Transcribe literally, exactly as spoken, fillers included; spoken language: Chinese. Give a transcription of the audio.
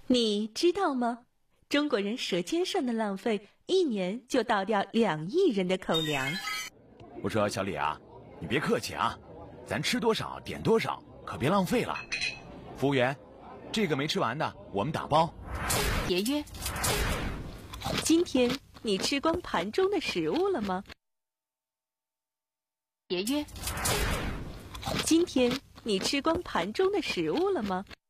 你知道吗？中国人舌尖上的浪费，一年就倒掉两亿人的口粮。 我说小李啊，你别客气啊，咱吃多少点多少，可别浪费了。服务员，这个没吃完的我们打包。 节约。今天你吃光盘中的食物了吗？节约。今天你吃光盘中的食物了吗？